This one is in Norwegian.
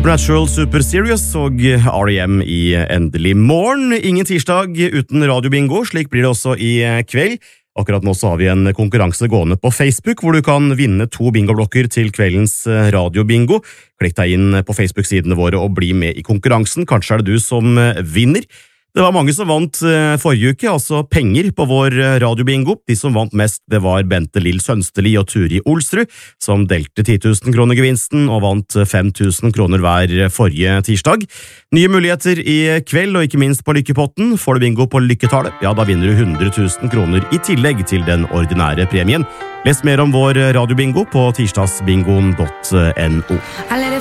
Supernatural, Super Serious og R.E.M. i Endelig morgen. Ingen tirsdag uten radiobingo, slik blir det også i kveld. Akkurat nå så har vi en konkurranse gående på Facebook, hvor du kan vinne 2 bingoblokker til kveldens radiobingo. Klikk deg inn på Facebook-sidene våre og bli med i konkurransen. Kanskje er det du som vinner. Det var mange som vant forrige uke, altså penger på vår radiobingo. De som vant mest, det var Bente Lill Sønsteli og Turi Olsrud, som delte 10 000 kroner gevinsten og vant 5 000 kroner hver forrige tirsdag. Nye muligheter i kveld, og ikke minst på lykkepotten. Får du bingo på lykketallet, ja, da vinner du 100 000 kroner i tillegg til den ordinære premien. Les mer om vår radiobingo på tirsdagsbingoen.no.